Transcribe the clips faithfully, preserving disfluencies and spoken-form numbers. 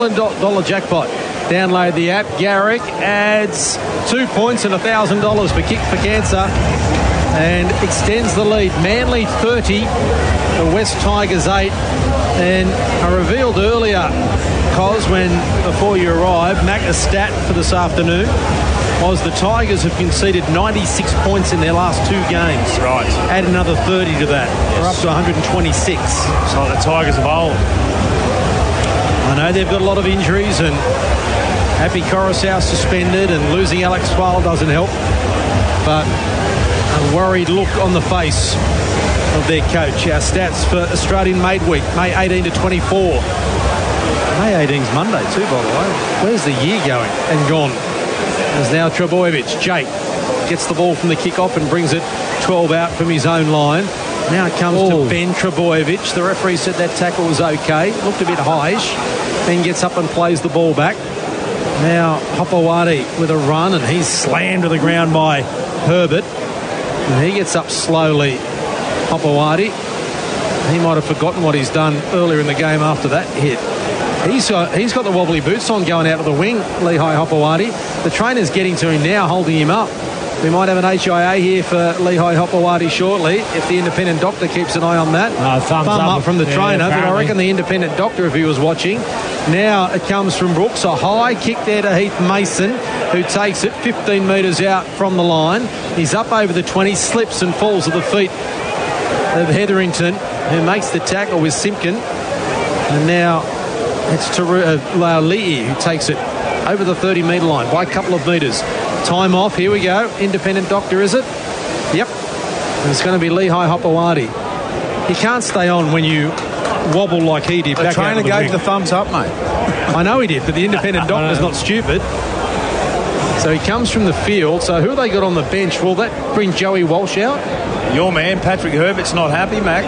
Dollar jackpot. Download the app. Garrick adds two points and one thousand dollars for Kick for Cancer and extends the lead. Manly thirty, the West Tigers eight. And I revealed earlier, Cos, when before you arrived, Mac, a stat for this afternoon was the Tigers have conceded ninety-six points in their last two games. Right. Add another thirty to that. Yes. We're up to one hundred twenty-six. It's like the Tigers of old. I know they've got a lot of injuries, and Happy Coruscant suspended, and losing Alex Twal doesn't help. But a worried look on the face of their coach. Our stats for Australian Made Week, May eighteenth to twenty-four. May eighteenth is Monday too, by the way. Where's the year going and gone? There's now Trebojevic. Jake gets the ball from the kick-off and brings it twelve out from his own line. Now it comes oh. to Ben Trebojevic. The referee said that tackle was okay. Looked a bit high-ish. Then gets up and plays the ball back. Now Hopewadi with a run, and he's slammed to the ground by Herbert. And he gets up slowly, Hopewadi. He might have forgotten what he's done earlier in the game after that hit. He's got, he's got the wobbly boots on going out of the wing, Lehigh Hopewadi. The trainer's getting to him now, holding him up. We might have an H I A here for Lehigh Hopewadi shortly if the independent doctor keeps an eye on that. No, thumbs Thumb up, up from the yeah, trainer, apparently. but I reckon the independent doctor, if he was watching. Now it comes from Brooks. A high kick there to Heath Mason, who takes it fifteen metres out from the line. He's up over the twenty, slips and falls at the feet of Hetherington, who makes the tackle with Simpkin. And now it's Taru- uh, Laulii, who takes it over the thirty metre line by a couple of metres. Time off. Here we go. Independent doctor, is it? Yep. And it's going to be Lehigh Hopewadi. You can't stay on when you wobble like he did. The back trainer out the gave ring. the thumbs up, mate. I know he did, but the independent doctor's not stupid. So he comes from the field. So who have they got on the bench? Will that bring Joey Walsh out? Your man, Patrick Herbert's not happy, Mac.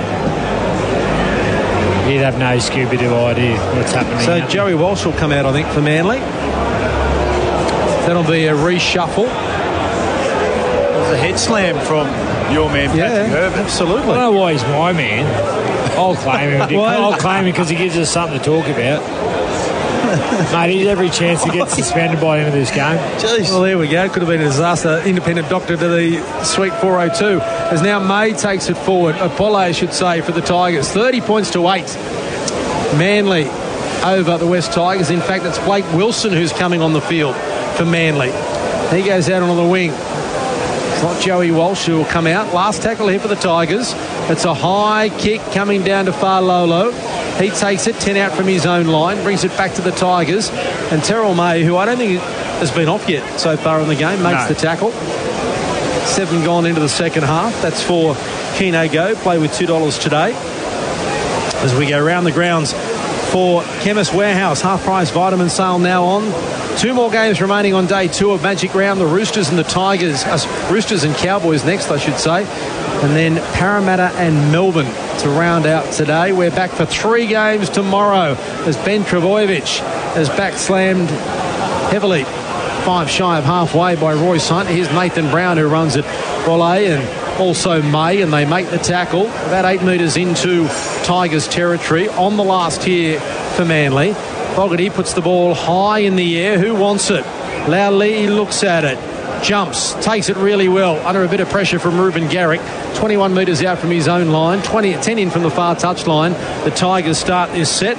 He'd have no Scooby-Doo idea what's happening. So Joey Walsh will come out, I think, for Manly. That'll be a reshuffle. There's a head slam from your man, Patrick yeah, Herbert. Absolutely. I don't know why he's my man. I'll claim him. I'll claim him because he gives us something to talk about. Mate, he's every chance to get suspended by the end of this game. Jeez. Well, there we go. Could have been a disaster. Independent doctor to the sweet four oh two. As now May takes it forward. Apollo, I should say, for the Tigers. thirty points to eight. Manly over the West Tigers. In fact, it's Blake Wilson who's coming on the field for Manly. He goes out on the wing. It's not Joey Walsh who will come out. Last tackle here for the Tigers. It's a high kick coming down to Farlolo. He takes it, ten out from his own line, brings it back to the Tigers. And Terrell May, who I don't think has been off yet so far in the game, makes no. the tackle. Seven gone into the second half. That's for Keno Go. Play with two dollars today. As we go around the grounds for Chemist Warehouse. Half-price vitamin sale now on. Two more games remaining on day two of Magic Round. The Roosters and the Tigers. Uh, Roosters and Cowboys next, I should say. And then Parramatta and Melbourne to round out today. We're back for three games tomorrow as Ben Trebojevic is back slammed heavily. Five shy of halfway by Royce Hunt. Here's Nathan Brown who runs it. Volley and also May, and they make the tackle about eight metres into Tigers territory on the last here for Manly. Fogarty puts the ball high in the air. Who wants it? Laulii looks at it. Jumps, takes it really well under a bit of pressure from Ruben Garrick. twenty-one metres out from his own line, twenty, ten in from the far touchline. The Tigers start this set.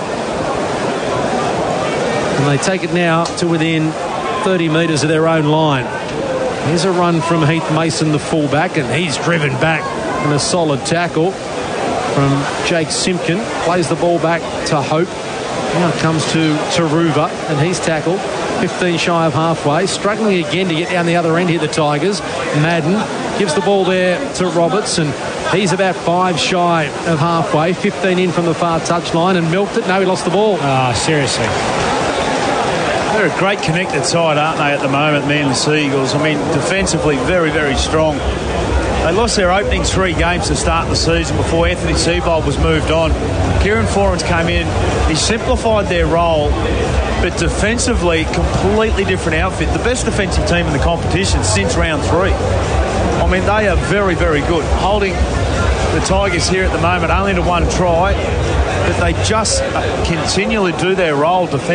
And they take it now to within thirty metres of their own line. Here's a run from Heath Mason, the fullback, and he's driven back in a solid tackle from Jake Simpkin. Plays the ball back to Hope. Now it comes to Taruva, and he's tackled. fifteen shy of halfway. Struggling again to get down the other end here, the Tigers. Madden gives the ball there to Roberts, and he's about five shy of halfway. fifteen in from the far touchline, and milked it. No, he lost the ball. Ah, oh, seriously. They're a great connected side, aren't they, at the moment, Manly Seagulls? I mean, defensively, very, very strong. They lost their opening three games to start the season before Anthony Seibold was moved on. Kieran Foran's came in. He simplified their role, but defensively, completely different outfit. The best defensive team in the competition since round three. I mean, they are very, very good. Holding the Tigers here at the moment only to one try. that they just continually do their role defensively.